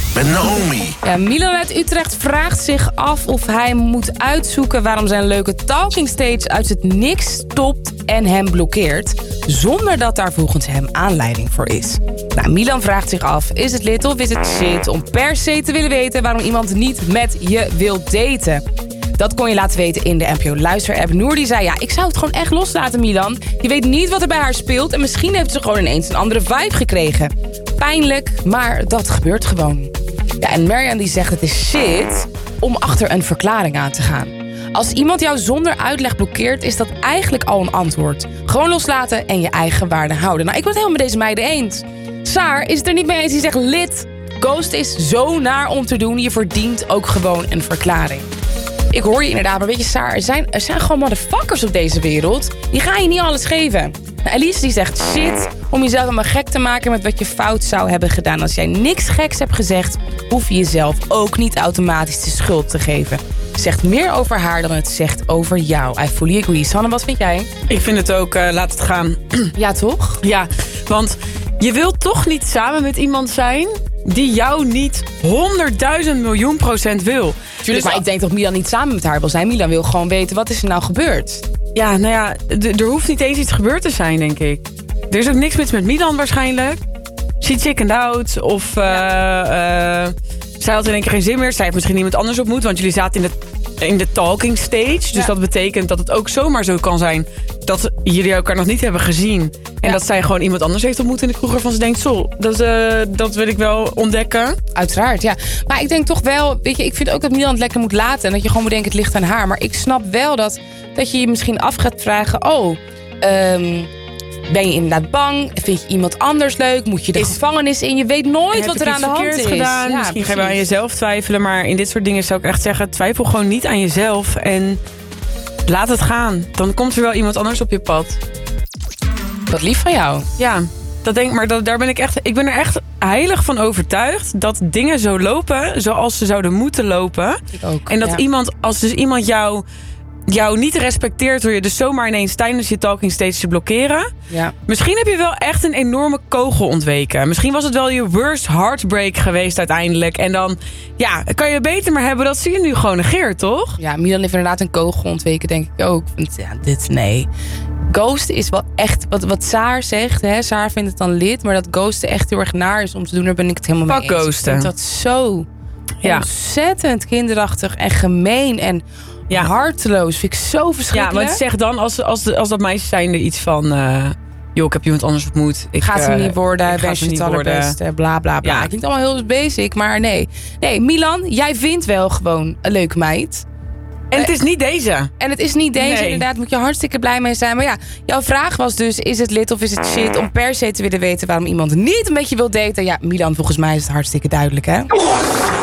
met Naomi. Ja, Milan uit Utrecht vraagt zich af of hij moet uitzoeken waarom zijn leuke talking stage uit het niks stopt en hem blokkeert, zonder dat daar volgens hem aanleiding voor is. Nou, Milan vraagt zich af, is het lit of is het shit om per se te willen weten waarom iemand niet met je wil daten? Dat kon je laten weten in de NPO Luister-app. Noor die zei, ik zou het gewoon echt loslaten, Milan. Je weet niet wat er bij haar speelt en misschien heeft ze gewoon ineens een andere vibe gekregen. Pijnlijk, maar dat gebeurt gewoon. Ja, en Marianne die zegt, het is shit om achter een verklaring aan te gaan. Als iemand jou zonder uitleg blokkeert, is dat eigenlijk al een antwoord. Gewoon loslaten en je eigen waarde houden. Nou, ik ben het helemaal met deze meiden eens. Saar is het er niet mee eens, die zegt lid. Ghost is zo naar om te doen, je verdient ook gewoon een verklaring. Ik hoor je inderdaad, maar weet je Saar, er zijn gewoon motherfuckers op deze wereld. Die gaan je niet alles geven. Nou, Elise die zegt shit om jezelf helemaal gek te maken met wat je fout zou hebben gedaan. Als jij niks geks hebt gezegd, hoef je jezelf ook niet automatisch de schuld te geven. Het zegt meer over haar dan het zegt over jou. I fully agree. Sanne, wat vind jij? Ik vind het ook, laat het gaan. Ja, toch? Ja, want je wilt toch niet samen met iemand zijn die jou niet 100.000 miljoen % wil. Tuurlijk, maar ik denk dat Milan niet samen met haar wil zijn. Milan wil gewoon weten, wat is er nou gebeurd? Ja, nou ja, er hoeft niet eens iets gebeurd te zijn, denk ik. Er is ook niks mis met Milan waarschijnlijk. She chickened out. Of zij had in één keer geen zin meer. Zij heeft misschien iemand anders ontmoet. Want jullie zaten in de talking stage. Dus dat betekent dat het ook zomaar zo kan zijn dat jullie elkaar nog niet hebben gezien. En dat zij gewoon iemand anders heeft ontmoet in de kroeg waarvan ze denkt, dat wil ik wel ontdekken. Uiteraard, ja. Maar ik denk toch wel, weet je, ik vind ook dat Milan het lekker moet laten. En dat je gewoon moet denken, het ligt aan haar. Maar ik snap wel dat je je misschien af gaat vragen, ben je inderdaad bang? Vind je iemand anders leuk? Moet je de gevangenis in? Je weet nooit wat er aan de hand is. Gedaan? Ja, misschien ga je wel aan jezelf twijfelen. Maar in dit soort dingen zou ik echt zeggen, twijfel gewoon niet aan jezelf. En laat het gaan. Dan komt er wel iemand anders op je pad. Wat lief van jou. Ja, daar ben ik ben er echt heilig van overtuigd dat dingen zo lopen zoals ze zouden moeten lopen. Ik ook. En dat als dus iemand jou niet respecteert door je dus zomaar ineens tijdens je talking stage te blokkeren. Ja. Misschien heb je wel echt een enorme kogel ontweken. Misschien was het wel je worst heartbreak geweest uiteindelijk. En dan kan je beter maar hebben dat ze je nu gewoon negeert, toch? Ja, Milan heeft inderdaad een kogel ontweken, denk ik ook. Nee. Ghosten is wel echt, wat Saar zegt, hè. Saar vindt het dan lid, maar dat ghosten echt heel erg naar is om te doen, daar ben ik het helemaal mee eens. Ghosten. Ik vind dat zo ontzettend kinderachtig en gemeen en harteloos. Vind ik zo verschrikkelijk. Ja, want zeg dan, als dat meisje zijn er iets van, ik heb iemand anders ontmoet. Gaat hem niet worden, wens je het allerbeste, bla bla bla. Ja. Het klinkt allemaal heel basic, maar nee. Nee, Milan, jij vindt wel gewoon een leuke meid. En het is niet deze. En het is niet deze, inderdaad. Moet je hartstikke blij mee zijn. Maar ja, jouw vraag was dus, is het lid of is het shit om per se te willen weten waarom iemand niet met je wil daten? Ja, Milan, volgens mij is het hartstikke duidelijk, hè?